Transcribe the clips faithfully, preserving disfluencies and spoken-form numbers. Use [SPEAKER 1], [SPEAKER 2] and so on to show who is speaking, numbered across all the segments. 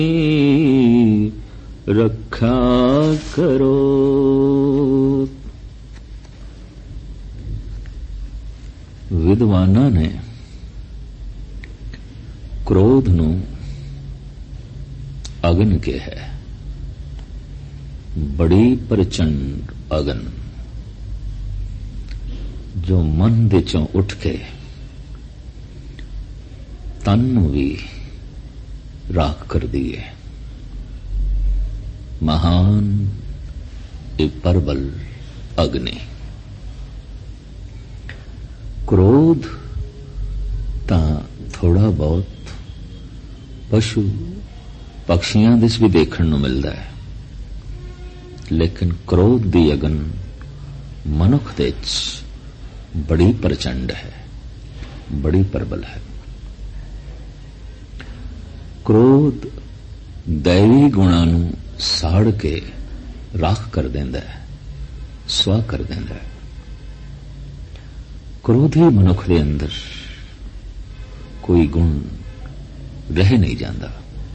[SPEAKER 1] ਰੱਖਿਆ ਕਰੋ। ਵਿਦਵਾਨਾਂ ਨੇ ਕ੍ਰੋਧ ਨੂੰ ਅਗਨ ਕਿਹਾ ਹੈ, ਬੜੀ ਪ੍ਰਚੰਡ ਅਗਨ ਜੋ ਮਨ ਦੇ ਚੋਂ ਉੱਠ ਕੇ ਤਨ ਨੂੰ ਵੀ ਰਾਖ ਕਰਦੀ ਹੈ। ਮਹਾਨ ਇਹ ਪ੍ਰਬਲ ਅਗਨੀ। ਕ੍ਰੋਧ ਤਾਂ ਥੋੜਾ ਬਹੁਤ ਪਸ਼ੂ ਪਕਸ਼ੀਆਂ ਦੇ ਵੀ ਦੇਖਣ ਨੂੰ ਮਿਲਦਾ ਹੈ, ਲੇਕਿਨ ਕ੍ਰੋਧ ਦੀ ਅਗਨ ਮਨੁੱਖ ਦੇ ਵਿੱਚ ਬੜੀ ਪ੍ਰਚੰਡ ਹੈ, ਬੜੀ ਪ੍ਰਬਲ ਹੈ। ਕ੍ਰੋਧ ਦੈਵੀ ਗੁਣਾਂ ਨੂੰ ਸਾੜ ਕੇ ਰਾਖ ਕਰ ਦਿੰਦਾ ਹੈ, ਸਵਾਹ ਕਰ ਦਿੰਦਾ ਹੈ। ਕ੍ਰੋਧੀ ਮਨੁੱਖ ਦੇ ਅੰਦਰ ਕੋਈ ਗੁਣ ਰਹਿ ਨਹੀਂ ਜਾਂਦਾ।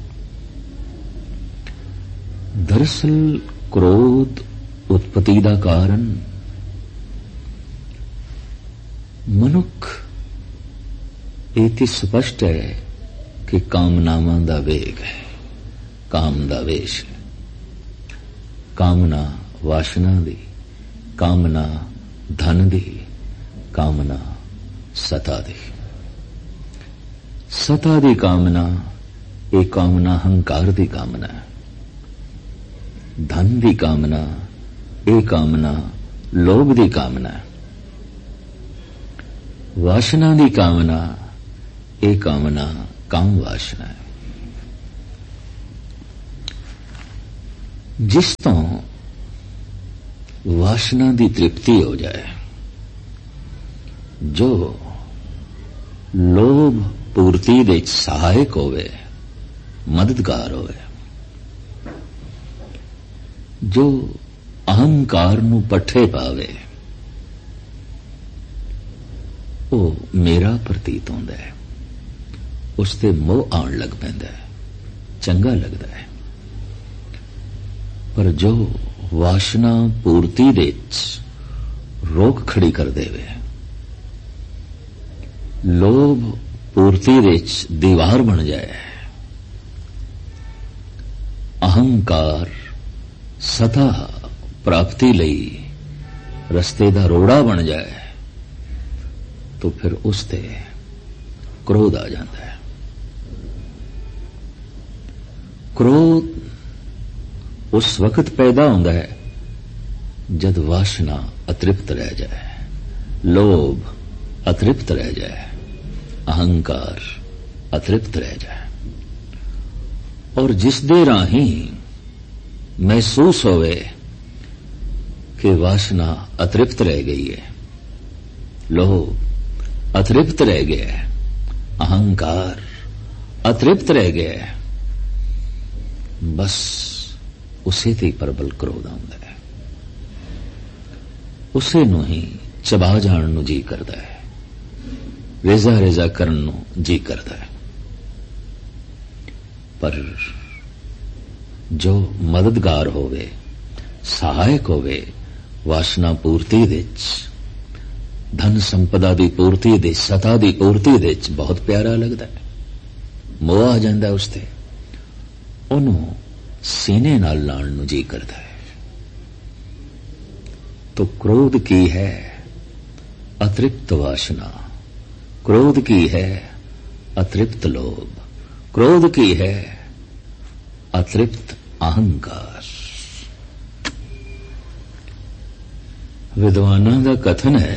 [SPEAKER 1] ਦਰਅਸਲ ਕ੍ਰੋਧ ਉਤਪਤੀ ਦਾ ਕਾਰਨ ਮਨੁੱਖ ਇਹ ਤੇ ਸਪਸ਼ਟ ਹੈ ਕਿ ਕਾਮਨਾਵਾਂ ਦਾ ਵੇਗ ਹੈ, ਕਾਮ ਦਾ ਵੇਸ਼ ਹੈ। ਕਾਮਨਾ ਵਾਸ਼ਨਾ ਦੀ, ਕਾਮਨਾ ਧਨ ਦੀ, ਕਾਮਨਾ ਸਤਾ ਦੀ। ਸਤਾ ਦੀ ਕਾਮਨਾ ਇਹ ਕਾਮਨਾ ਹੰਕਾਰ ਦੀ ਕਾਮਨਾ ਹੈ। ਧਨ ਦੀ ਕਾਮਨਾ ਇਹ ਕਾਮਨਾ ਲੋਭ ਦੀ ਕਾਮਨਾ ਹੈ। ਵਾਸ਼ਨਾ ਦੀ ਕਾਮਨਾ ਇਹ ਕਾਮਨਾ ਕਾਮ ਵਾਸ਼ਨਾ ਹੈ। ਜਿਸ ਤੋਂ ਵਾਸ਼ਨਾ ਦੀ ਤ੍ਰਿਪਤੀ ਹੋ ਜਾਏ, ਜੋ ਲੋਭ ਪੂਰਤੀ ਦੇ ਸਹਾਇਕ ਹੋਵੇ, ਮਦਦਗਾਰ ਹੋਵੇ, ਜੋ ਅਹੰਕਾਰ ਨੂੰ ਪੱਠੇ ਪਾਵੇ, ਉਹ ਮੇਰਾ ਪ੍ਰਤੀਤ ਹੁੰਦਾ ਹੈ। ਉਸ ਤੇ ਮੋਹ ਆਉਣ ਲੱਗ ਪੈਂਦਾ ਹੈ, ਚੰਗਾ ਲੱਗਦਾ ਹੈ। ਪਰ ਜੋ ਵਾਸ਼ਨਾ ਪੂਰਤੀ ਦੇ ਵਿੱਚ ਰੋਕ ਖੜੀ ਕਰ ਦੇਵੇ, ਲੋਭ ਪੂਰਤੀ ਦੇ ਵਿੱਚ ਦੀਵਾਰ ਬਣ ਜਾਏ, ਅਹੰਕਾਰ ਸਤਾ ਪ੍ਰਾਪਤੀ ਲਈ ਰਸਤੇ ਦਾ ਰੋੜਾ ਬਣ ਜਾਏ, तो फिर उस ते क्रोध आ जाता है। क्रोध उस वक्त पैदा होता है जब वासना अतृप्त रह जाए, लोभ अतृप्त रह जाए, अहंकार अतृप्त रह जाए, और जिस दे राही महसूस होवे कि वासना अतृप्त रह गई है, लोभ अतृप्त रह गया है, अहंकार अतृप्त रह गया है, बस उसे ते प्रबल क्रोध आंदा है। उसे नूं ही चबा जाण नूं जी करदा है, रेजा रेजा करन नूं जी करदा है। पर जो मददगार होवे, सहायक होवे, वासना पूर्ति विच, धन संपदा की पूर्ति दे, सता की पूर्ति दे बहुत प्यारा लगता है, मोह आ जाता है उसते, उन्हों सीने नाल लाण नूं जी करता है। तो क्रोध की है अतृप्त वासना, क्रोध की है अतृप्त लोभ, क्रोध की है अतृप्त अहंकार। विद्वानां दा कथन है,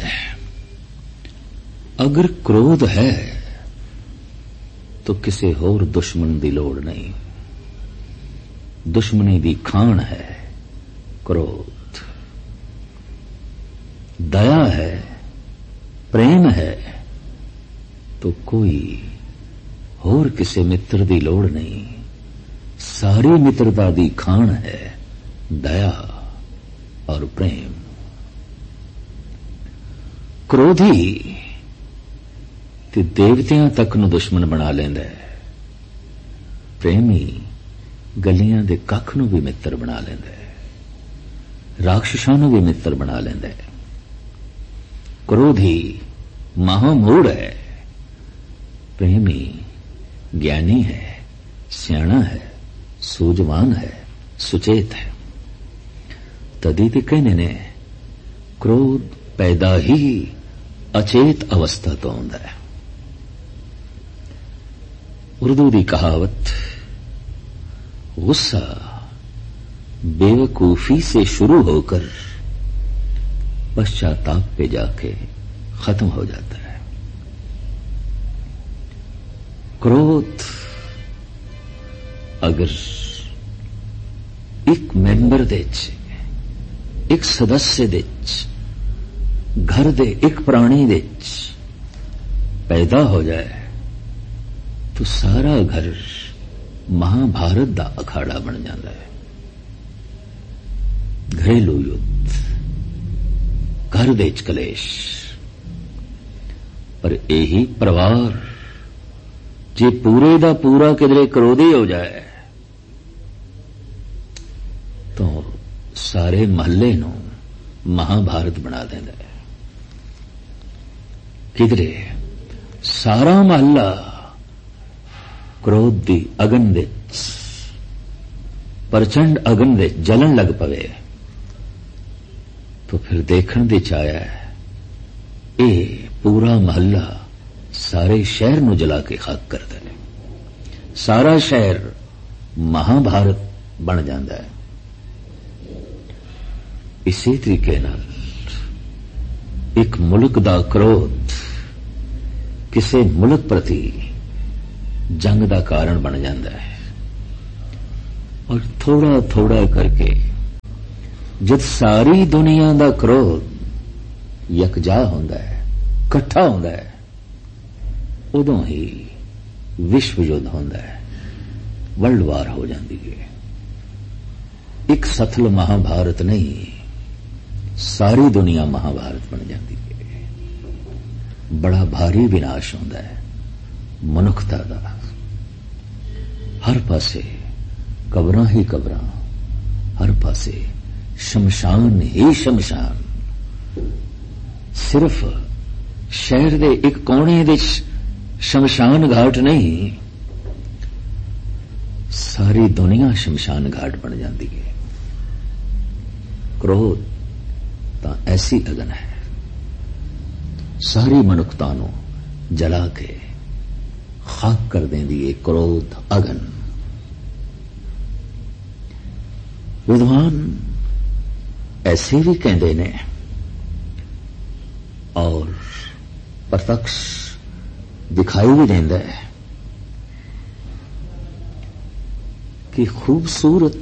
[SPEAKER 1] अगर क्रोध है तो किसी होर दुश्मन की लोड़ नहीं। दुश्मनी की खान है क्रोध, दया है, प्रेम है, तो कोई होर किसी मित्र की लोड़ नहीं। सारी मित्रता की खान है दया और प्रेम। क्रोधी ते देवतियां तक नूं दुश्मन बना लेंदा है, प्रेमी गलियां दे कख नूं भी मित्र बना लैंदा है, राक्षसां नूं भी मित्र बना लैंदा है। क्रोधी महामूढ़ है, प्रेमी ज्ञानी है, सियाणा है, सूझवान है, सुचेत है। तदी ते कहने ने क्रोध पैदा ही अचेत अवस्था तो आउंदा है। उर्दू दी कहावत, गुस्सा बेवकूफी से शुरू होकर पश्चाताप पे जाके खत्म हो जाता है। क्रोध अगर एक मैंबर दे च, एक सदस्य दे च, घर दे एक प्राणी दे च पैदा हो जाए तो सारा घर महाभारत दा अखाड़ा बन जाता है। घरेलू युद्ध, घर दे च कलेश। पर यही परिवार जे पूरे दा पूरा किधरे क्रोधी हो जाए तो सारे महल्ले नूं महाभारत बना देंदा है। किधरे सारा महल्ला क्रोध दी अगन दे प्रचंड अगन दे जलन लग पवे तो फिर देखण दी चाया है ये पूरा महल्ला सारे शहर नूं जला के खाक कर दे। सारा शहर महाभारत बन जाता है। इसी तरीके नाल एक मुल्क दा क्रोध किसी मुल्क प्रति जंग दा कारण बन जाता है। और थोड़ा थोड़ा करके जब सारी दुनिया दा क्रोध यकजा होंदा है, इकट्ठा होंदा है, उदों ही विश्व युद्ध होंदा है, वर्ल्ड वार हो जाती है। एक सथल महाभारत नहीं, सारी दुनिया महाभारत बन जाती है। बड़ा भारी विनाश होंदा है मनुखता दा। हर पासे कबरां ही कबरां, हर पासे शमशान ही शमशान। सिर्फ शहर दे एक कोने दे शमशान घाट नहीं, सारी दुनिया शमशान घाट बन जाती है। क्रोध तां ऐसी अगन है, सारी मनुखता नूं जला के खाक कर देंदी है क्रोध अगन। विद्वान ऐसे भी कहते ने और प्रत्यक्ष दिखाई भी देंदा है कि खूबसूरत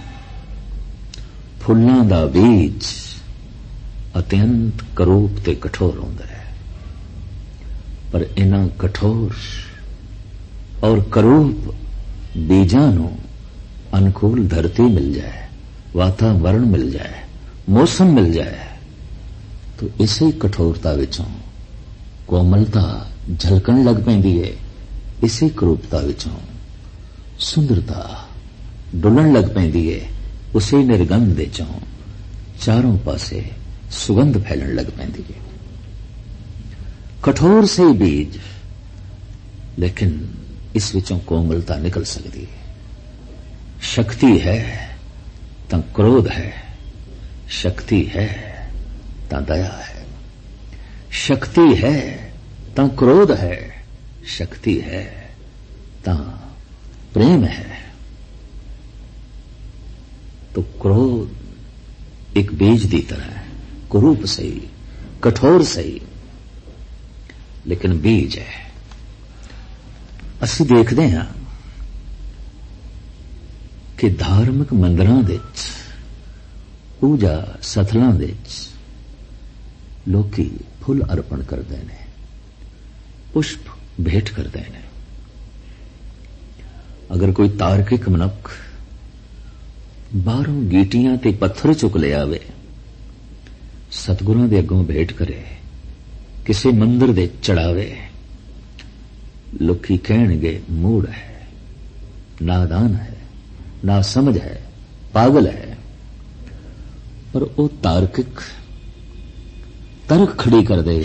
[SPEAKER 1] फुल्लां दा बीज अत्यंत करूप ते कठोर होंदा है। पर इन्हां कठोर और करूप बीजां नूं अनुकूल धरती मिल जाए, वातावरण मिल जाए, मौसम मिल जाए तो इसी कठोरता विचों कोमलता झलकण लग पैंदी है। इसी करूपता विचों सुंदरता डुलण लग पैंदी है। उसी निर्गंध विचों चारों पासे सुगंध फैलण लग पैंदी है। कठोर से बीज, लेकिन इस विचों कोमलता निकल सकती है। शक्ति है तां क्रोध है, शक्ति है तां दया है, शक्ति है तां क्रोध है, शक्ति है तां प्रेम है। तो क्रोध एक बीज दी तरह है, कुरूप सही, कठोर सही, लेकिन बीज है। ਅਸੀਂ देखते हैं कि धार्मिक मंदिरां दे विच, पूजा सथलां दे विच लोकी फुल अर्पण करते हैं, पुष्प भेंट करते हैं। अगर कोई तार्किक मनुख बाहरों गीटियां ते पत्थर चुक ले आवे, सतगुरां दे अगों भेंट करे, किसी मंदिर दे चढ़ावे, लोकी कहणगे मूढ़ है, नादान है, ना समझ है, पागल है। पर वो तार्किक तर्क खड़ी कर दे,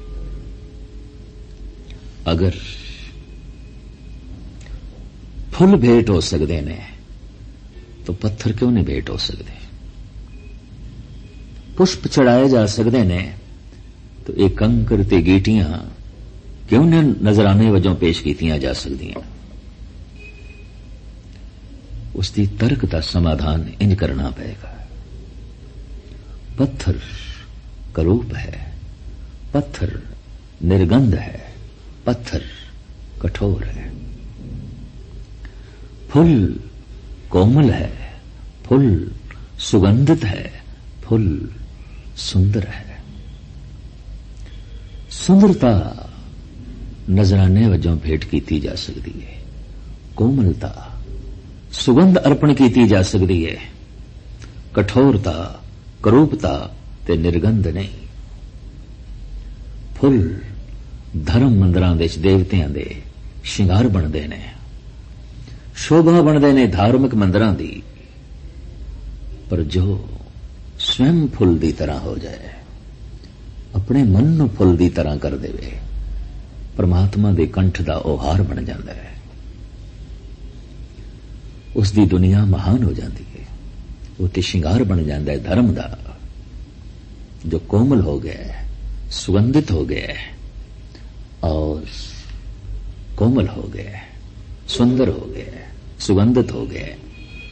[SPEAKER 1] अगर फुल भेंट हो सकते ने तो पत्थर क्यों नहीं भेंट हो सकते? पुष्प चढ़ाए जा सकते ने तो ये कंकर ते गीटियां क्यों ने नजराने वजों पेश कीतियां जा सकदियां? उसकी तर्क का समाधान इंज करना पड़ेगा। पत्थर करूप है, पत्थर निर्गंध है, पत्थर कठोर है। फूल कोमल है, फूल सुगंधित है, फूल सुंदर है। सुंदरता नजराने वजों भेंट की जा सकती है, कोमलता सुगंध अर्पण की जा सकती है, कठोरता करूपता ते निर्गंध नहीं। फुल धर्म मंदिरां दे देवतियां दे शिंगार बनते ने, शोभा बनते ने धार्मिक मंदिरां दी, पर जो स्वयं फुल की तरह हो जाए, अपने मन नूं फुल की तरह कर देवे, परमात्मा दे कंठ दा ओ हार बन जाता है। उसकी दुनिया महान हो जाती है, वो ते शिंगार बन जाता है धर्म दा, जो कोमल हो गया है, सुगंधित हो गया है और कोमल हो गया है, सुंदर हो गया है, सुगंधित हो गया है।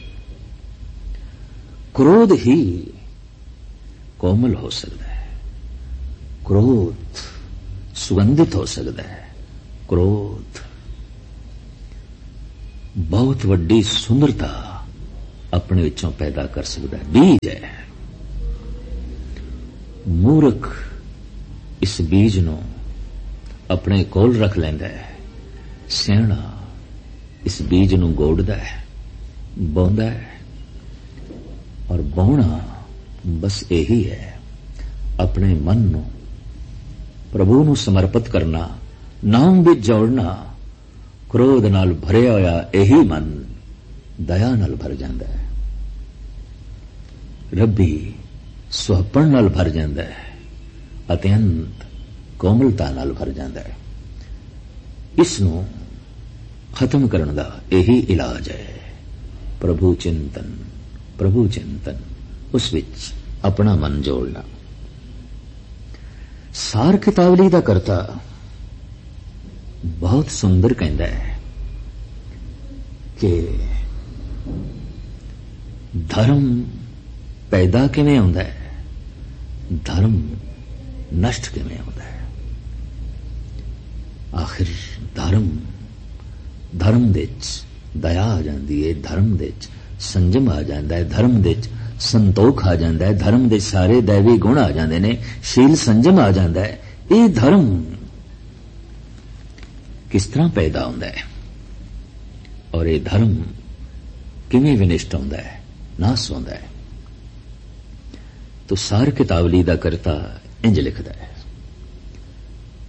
[SPEAKER 1] क्रोध ही कोमल हो सकता है, क्रोध सुगंधित हो सकता है, क्रोध बहुत वड्डी सुंदरता अपने विचों पैदा कर सकता है। बीज है, मूर्ख इस बीज नूं अपने कोल रख लैंदा है, सियाणा इस बीज नूं गोड़दा है, बोंदा है। और बोना बस यही है, अपने मन नूं प्रभु नूं समर्पित करना, नाम विच जोड़ना। क्रोध नाल भरिया होया यही मन दया नाल भर जाता है, रब्बी सुहपण नाल भर जाता है, अत्यंत कोमलता नाल भर जाता है। इसनूं खत्म करने का यही इलाज है, प्रभु चिंतन, प्रभु चिंतन, उस विच अपना मन जोड़ना। सार कितावली दा करता बहुत सुंदर कहता है कि धर्म पैदा किवें होंदा है, धर्म नष्ट किवें होंदा है। आखिर धर्म धर्म दे च दया आ जाती है, धर्म दे च संजम आ जाता है, धर्म दे च संतोख आ जाता है, धर्म दे सारे दैवी गुण आ जाते हैं, शील संजम आ जाता है। ये धर्म किस तरह पैदा होता है और ये धर्म किवें विनिष्ट होता है, नाश होता है? तो सार कितावली दा करता इंज लिखदा है,